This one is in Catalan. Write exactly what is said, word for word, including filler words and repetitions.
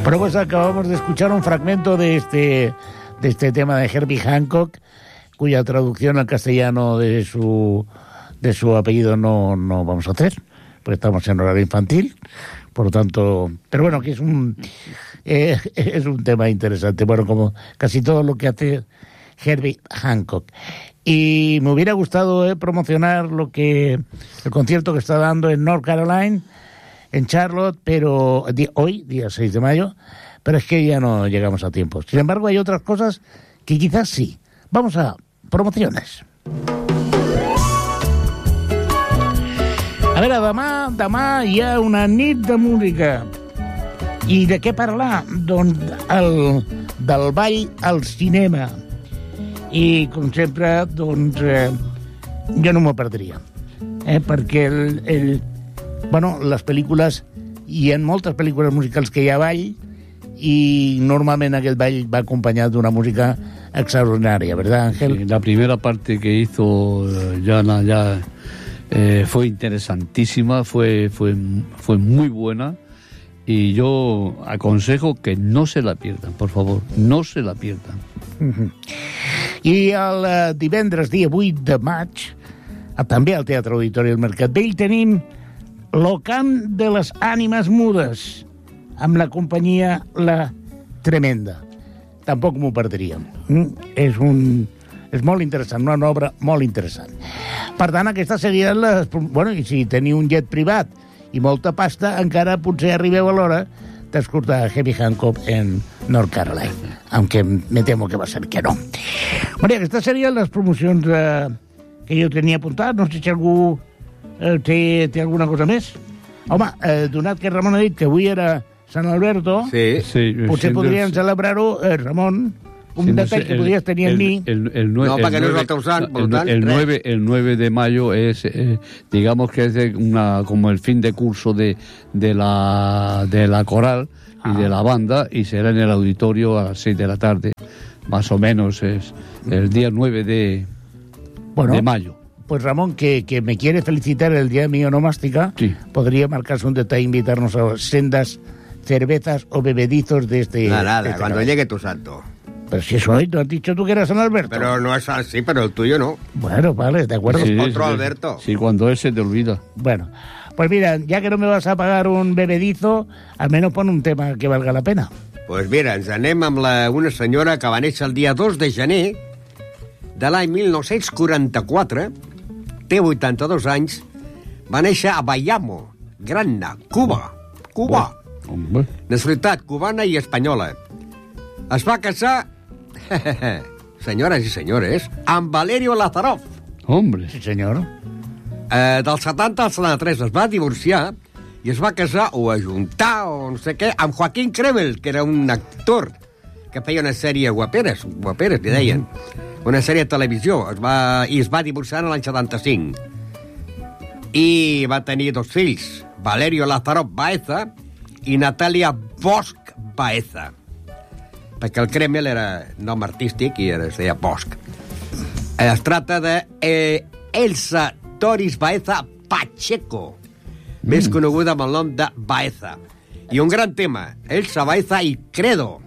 Bueno, pues acabamos de escuchar un fragmento de este, de este tema de Herbie Hancock, cuya traducción al castellano de su, de su apellido no, no vamos a hacer, porque estamos en horario infantil, por lo tanto... Pero bueno, que es un, eh, es un tema interesante, bueno, como casi todo lo que hace Herbie Hancock. Y me hubiera gustado eh, promocionar lo que el concierto que está dando en North Carolina, en Charlotte, pero di, hoy, día seis de mayo, pero es que ya no llegamos a tiempo. Sin embargo, hay otras cosas que quizás sí. Vamos a promociones. A veure, demà, demà hi ha una nit de música. I de què parlar? Doncs el, del ball al cinema. I, com sempre, doncs, eh, jo no m'ho perdria. Eh, perquè el, el, bueno, les pel·lícules, hi ha moltes pel·lícules musicals que hi ha ball, i normalment aquest ball va acompanyat d'una música extraordinaria, ¿verdad, Ángel? Sí, la primera parte que hizo Jana ya eh, fue interesantísima, fue, fue, fue muy buena, y yo aconsejo que no se la pierdan, por favor, no se la pierdan. Uh-huh. I el uh, divendres, dia vuit de maig, també al Teatre Auditori del Mercat Vell, tenim Lo cant de les ànimes mudes, amb la companyia La Tremenda. Tampoc m'ho perdríem. Mm? És, un, és molt interessant, una obra molt interessant. Per tant, aquesta seria les... Bueno, i si teniu un jet privat i molta pasta, encara potser arribeu a l'hora d'escoltar Herbie Hancock en North Carolina, aunque me temo que va ser que no. Bueno, aquestes serien les promocions eh, que jo tenia apuntat. No sé si algú eh, té, té alguna cosa més. Home, eh, donat que Ramon ha dit que avui era Sant Alberto, sí, sí, potser podríem el... celebrar-ho, eh, Ramon, un sí, detall no sé, que podries tenir en mi. El, el, el, el, no, perquè no és el teu sant, per tant, el, nueve, el nueve de mayo es, eh, digamos que es de una, como el fin de curso de, de, la, de la coral y ah. de la banda, y será en el auditorio a las seis de la tarde, más o menos, es el día nueve de, bueno, de mayo. Pues Ramón, que, que me quiere felicitar el día de mi onomástica, sí. Podría marcarse un detalle, invitarnos a sendas cervezas o bebedizos de este... Nada, nada, de este cuando canal. llegue tu santo. Pero si es hoy, ¿no has dicho tú que eras San Alberto? Pero no es así, pero el tuyo no. Bueno, vale, de acuerdo. Sí, Otro sí, Alberto. Sí, cuando ese te olvida. Bueno, pues mira, ya que no me vas a pagar un bebedizo, al menos pon un tema que valga la pena. Pues mira, ens anem amb la, una senyora que va néixer el dia dos de gener de l'any mil nou-cents quaranta-quatre, té vuitanta-dos anys, va néixer a Bayamo, Granada, Cuba. Cuba. Hombre. Nacionalitat cubana i espanyola. Es va casar, senyores i senyores, amb Valerio Lazarov. Hombre. Sí, senyor. Eh, del setanta al setanta-tres es va divorciar i es va casar o ajuntar o no sé què amb Joaquín Kremel, que era un actor que feia una sèrie guaperes, guaperes, li deien, una sèrie de televisió, es va, i es va divorciar en l'any setanta-cinc. I va tenir dos fills, Valerio Lazarov Baeza i Natalia Bosch Baeza, perquè el Kremel era nom artístic i era, es deia Bosch. Es tracta de eh, Elsa Doris Baeza Pacheco, més coneguda amb el nom de Baeza. I un gran tema, Elsa Baeza i Credo.